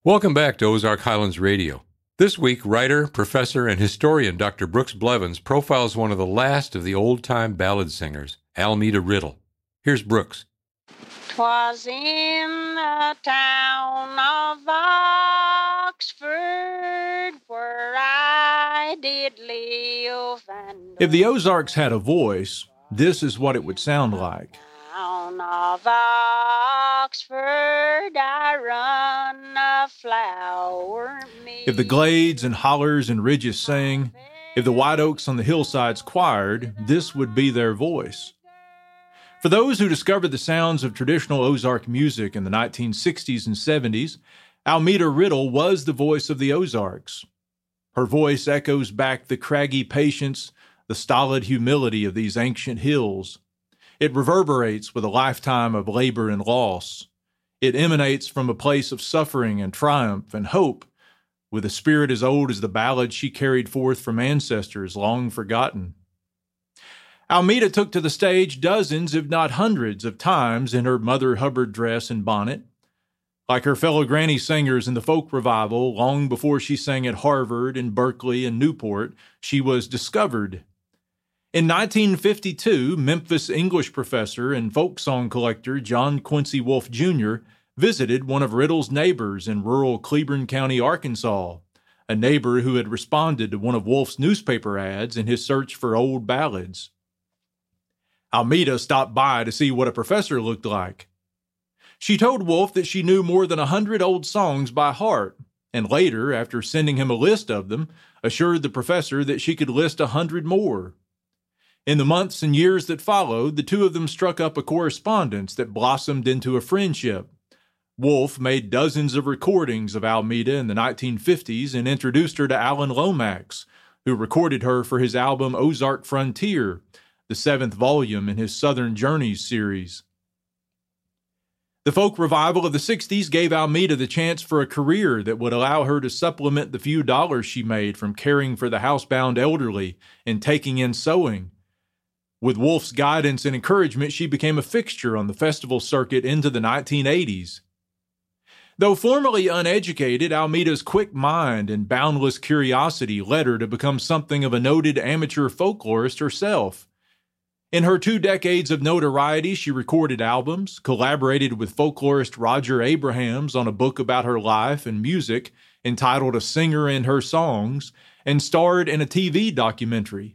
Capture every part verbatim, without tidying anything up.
Welcome back to Ozark Highlands Radio. This week, writer, professor, and historian Doctor Brooks Blevins profiles one of the last of the old-time ballad singers, Almeda Riddle. Here's Brooks. 'Twas in the town of Oxford where I did live. And if the Ozarks had a voice, this is what it would sound like. Town of Oxford I run a flower mead. If the glades and hollers and ridges sang, if the white oaks on the hillsides choired, this would be their voice. For those who discovered the sounds of traditional Ozark music in the nineteen sixties and seventies, Almeda Riddle was the voice of the Ozarks. Her voice echoes back the craggy patience, the stolid humility of these ancient hills. It reverberates with a lifetime of labor and loss. It emanates from a place of suffering and triumph and hope, with a spirit as old as the ballads she carried forth from ancestors long forgotten. Almeda took to the stage dozens, if not hundreds, of times in her Mother Hubbard dress and bonnet. Like her fellow granny singers in the folk revival, long before she sang at Harvard and Berkeley and Newport, she was discovered. In nineteen fifty-two, Memphis English professor and folk song collector John Quincy Wolfe Junior visited one of Riddle's neighbors in rural Cleburne County, Arkansas, a neighbor who had responded to one of Wolfe's newspaper ads in his search for old ballads. Almeda stopped by to see what a professor looked like. She told Wolfe that she knew more than a hundred old songs by heart, and later, after sending him a list of them, assured the professor that she could list a hundred more. In the months and years that followed, the two of them struck up a correspondence that blossomed into a friendship. Wolfe made dozens of recordings of Almeda in the nineteen fifties and introduced her to Alan Lomax, who recorded her for his album Ozark Frontier, the seventh volume in his Southern Journeys series. The folk revival of the sixties gave Almeda the chance for a career that would allow her to supplement the few dollars she made from caring for the housebound elderly and taking in sewing. With Wolfe's guidance and encouragement, she became a fixture on the festival circuit into the nineteen eighties. Though formerly uneducated, Almeda's quick mind and boundless curiosity led her to become something of a noted amateur folklorist herself. In her two decades of notoriety, she recorded albums, collaborated with folklorist Roger Abrahams on a book about her life and music entitled A Singer and Her Songs, and starred in a T V documentary.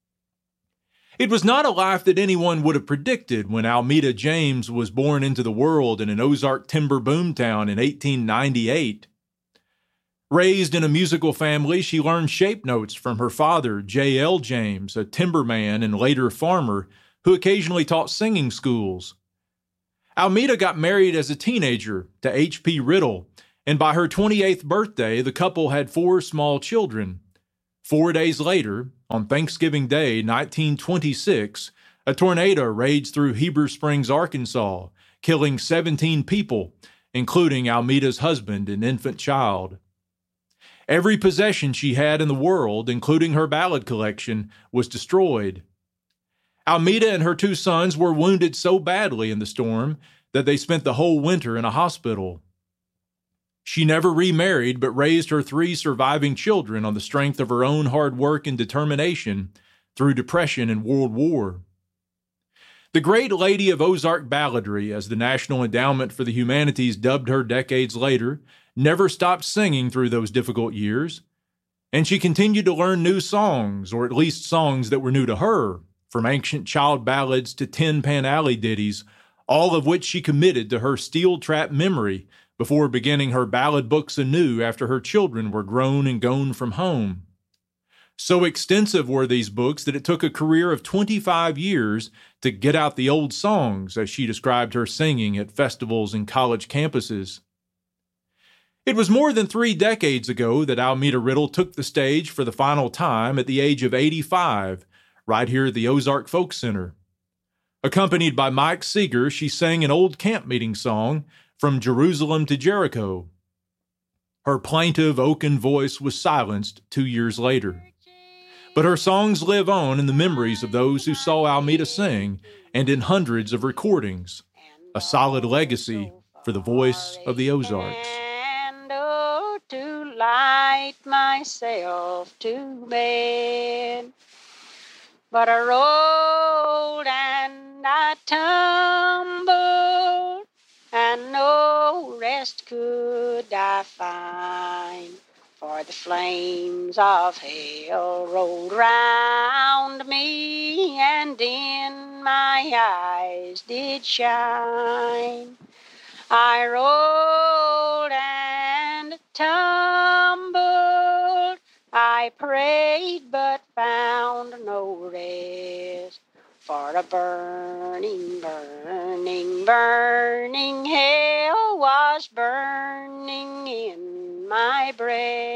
It was not a life that anyone would have predicted when Almeda James was born into the world in an Ozark timber boomtown in eighteen ninety-eight. Raised in a musical family, she learned shape notes from her father, J L James, a timberman and later farmer, who occasionally taught singing schools. Almeda got married as a teenager to H P Riddle, and by her twenty-eighth birthday, the couple had four small children. Four days later, on Thanksgiving Day, nineteen twenty-six, a tornado raged through Heber Springs, Arkansas, killing seventeen people, including Almeda's husband and infant child. Every possession she had in the world, including her ballad collection, was destroyed. Almeda and her two sons were wounded so badly in the storm that they spent the whole winter in a hospital. She never remarried, but raised her three surviving children on the strength of her own hard work and determination through Depression and World War. The Great Lady of Ozark Balladry, as the National Endowment for the Humanities dubbed her decades later, never stopped singing through those difficult years, and she continued to learn new songs, or at least songs that were new to her, from ancient child ballads to Tin Pan Alley ditties, all of which she committed to her steel-trap memory before beginning her ballad books anew after her children were grown and gone from home. So extensive were these books that it took a career of twenty-five years to get out the old songs, as she described her singing at festivals and college campuses. It was more than three decades ago that Almeda Riddle took the stage for the final time at the age of eighty-five, right here at the Ozark Folk Center. Accompanied by Mike Seeger, she sang an old camp meeting song, From Jerusalem to Jericho. Her plaintive oaken voice was silenced two years later. But her songs live on in the memories of those who saw Almeda sing and in hundreds of recordings, a solid legacy for the voice of the Ozarks. And light myself to bed. But I rolled and I tumbled, and no rest could I find, for the flames of hell rolled round me, and in my eyes did shine. I rolled and tumbled, I prayed but found no rest, for a burning, burning, burning hell was burning in my breast.